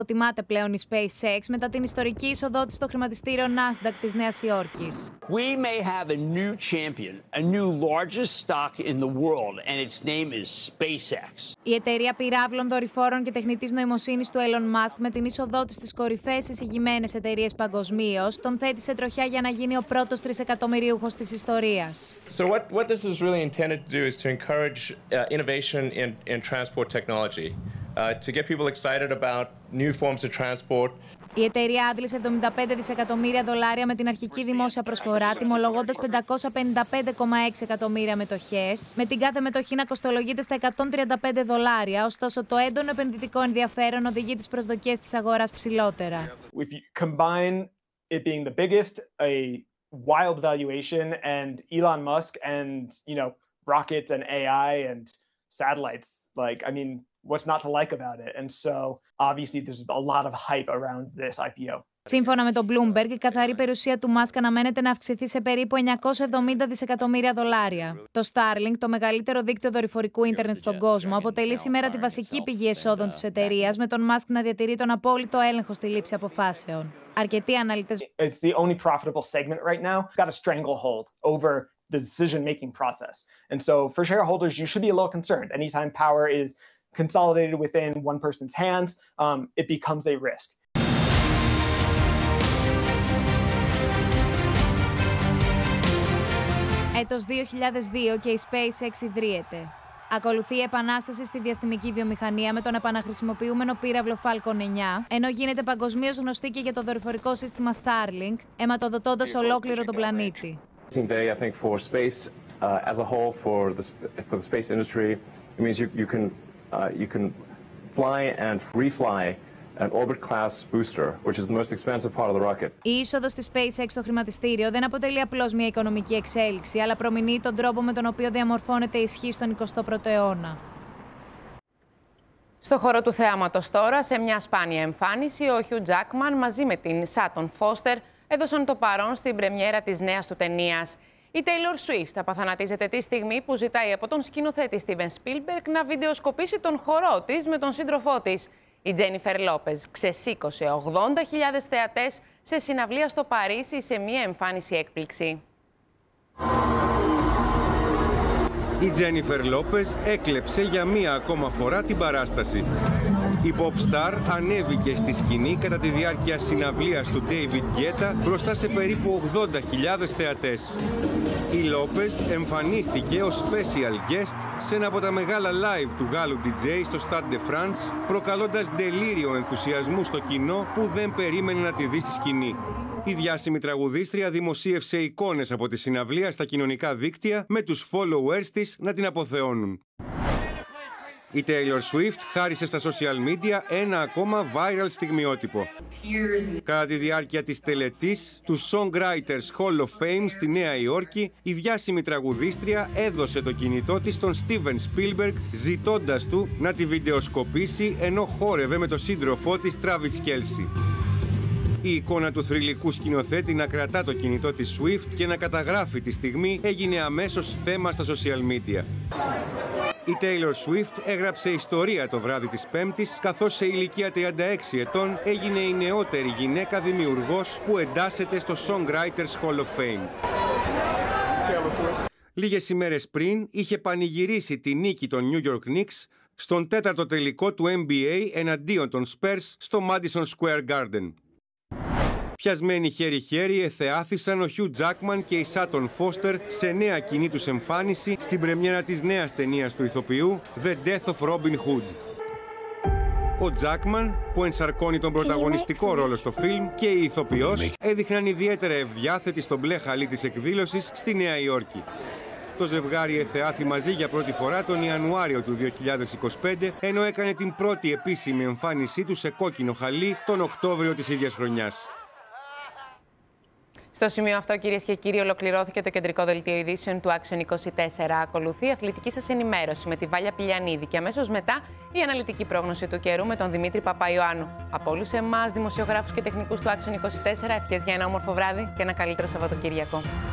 Τιμάται πλέον η SpaceX μετά την ιστορική είσοδό της στο χρηματιστήριο Nasdaq της Νέας Υόρκης. We may have a new champion, a new largest stock in the world, and its name is SpaceX. Η εταιρεία πυράβλων, δορυφόρων και τεχνητής νοημοσύνης του Elon Musk, με την είσοδό της στις κορυφαίες εισηγημένες εταιρείες παγκοσμίως, τον θέτει σε τροχιά για να γίνει ο πρώτος τρισεκατομμυρίουχος της ιστορίας. So what this is really intended to do is to encourage innovation in transport technology. To get people excited about new forms of transport. Η εταιρεία άντλησε $75 δισεκατομμύρια με την αρχική δημόσια προσφορά, τιμολογώντας 555,6 εκατομμύρια μετοχές, με την κάθε μετοχή να κοστολογείται στα $135. Ωστόσο, το έντονο επενδυτικό ενδιαφέρον οδηγεί τις προσδοκίες της αγοράς ψηλότερα. If you combine it being the biggest, a wild valuation, and Elon Musk and, rockets and AI and satellites, what's not to like about it? And so, obviously, there's a lot of hype around this IPO. Σύμφωνα με τον Bloomberg, η καθαρή περιουσία του Musk αναμένεται να αυξηθεί σε περίπου $970 δισεκατομμύρια. Το Starlink, το μεγαλύτερο δίκτυο δορυφορικού ίντερνετ στον κόσμο, αποτελεί σήμερα τη βασική πηγή εσόδων της εταιρείας, με τον Musk να διατηρεί τον απόλυτο έλεγχο στη λήψη αποφάσεων. Αρκετοί αναλυτές. It's the only profitable segment right now. Got a stranglehold over the decision-making process. And so, for shareholders, you should be a little concerned. Anytime power is consolidated within one person's hands, it becomes a risk. Έτος 2002 και η SpaceX ιδρύεται. Ακολουθεί η επανάσταση στη διαστημική βιομηχανία με τον επαναχρησιμοποιούμενο πύραυλο Falcon 9, ενώ γίνεται παγκοσμίως γνωστή και για το δορυφορικό σύστημα Starlink, αιματοδοτώντας ολόκληρο τον πλανήτη. Day, I think, for space as a whole, for the space industry, it means you can fly and refly an orbit-class booster, which is the most expensive part of the rocket. Η είσοδος της SpaceX στο χρηματιστήριο δεν αποτελεί απλώς μια οικονομική εξέλιξη, αλλά προμηνύει τον τρόπο με τον οποίο διαμορφώνεται η ισχύ στον 21ο αιώνα. Στο χώρο του θεάματος τώρα, σε μια σπάνια εμφάνιση, ο Hugh Jackman μαζί με την Sutton Foster έδωσαν το παρόν στην πρεμιέρα της νέας του ταινίας. Η Taylor Swift απαθανατίζεται τη στιγμή που ζητάει από τον σκηνοθέτη Steven Spielberg να βιντεοσκοπήσει τον χορό της με τον σύντροφό της. Η Jennifer Lopez ξεσήκωσε 80.000 θεατές σε συναυλία στο Παρίσι σε μια εμφάνιση έκπληξη. Η Jennifer Lopez έκλεψε για μία ακόμα φορά την παράσταση. Η pop star ανέβηκε στη σκηνή κατά τη διάρκεια συναυλίας του David Guetta μπροστά σε περίπου 80.000 θεατές. Η Lopez εμφανίστηκε ως special guest σε ένα από τα μεγάλα live του Γάλλου DJ στο Stade de France, προκαλώντας ντελήριο ενθουσιασμού στο κοινό που δεν περίμενε να τη δει στη σκηνή. Η διάσημη τραγουδίστρια δημοσίευσε εικόνες από τη συναυλία στα κοινωνικά δίκτυα με τους followers της να την αποθεώνουν. Η Taylor Swift χάρισε στα social media ένα ακόμα viral στιγμιότυπο. Κατά τη διάρκεια της τελετής του Songwriters Hall of Fame στη Νέα Υόρκη, η διάσημη τραγουδίστρια έδωσε το κινητό της στον Steven Spielberg, ζητώντας του να τη βιντεοσκοπήσει ενώ χόρευε με τον σύντροφό της Travis Kelce. Η εικόνα του θρυλικού σκηνοθέτη να κρατά το κινητό της Swift και να καταγράφει τη στιγμή έγινε αμέσως θέμα στα social media. Η Taylor Swift έγραψε ιστορία το βράδυ της Πέμπτης, καθώς σε ηλικία 36 ετών έγινε η νεότερη γυναίκα δημιουργός που εντάσσεται στο Songwriters Hall of Fame. Λίγες ημέρες πριν είχε πανηγυρίσει τη νίκη των New York Knicks στον τέταρτο τελικό του NBA εναντίον των Spurs στο Madison Square Garden. Πιασμένοι χέρι-χέρι εθεάθησαν ο Hugh Jackman και η Sutton Foster σε νέα κοινή τους εμφάνιση στην πρεμιέρα της νέας ταινίας του ηθοποιού The Death of Robin Hood. Ο Jackman, που ενσαρκώνει τον πρωταγωνιστικό ρόλο στο φιλμ, και η ηθοποιός έδειχναν ιδιαίτερα ευδιάθετοι στον μπλε χαλί της εκδήλωσης στη Νέα Υόρκη. Το ζευγάρι εθεάθη μαζί για πρώτη φορά τον Ιανουάριο του 2025, ενώ έκανε την πρώτη επίσημη εμφάνισή του σε κόκκινο χαλί τον Οκτώβριο της ίδιας χρονιάς. Στο σημείο αυτό, κυρίες και κύριοι, ολοκληρώθηκε το κεντρικό δελτίο ειδήσεων του Action 24. Ακολουθεί η αθλητική σας ενημέρωση με τη Βάλια Πηλιανίδη και αμέσως μετά η αναλυτική πρόγνωση του καιρού με τον Δημήτρη Παπαϊωάννου. Από όλους εμάς, δημοσιογράφους και τεχνικούς του Action 24, ευχές για ένα όμορφο βράδυ και ένα καλύτερο Σαββατοκύριακο.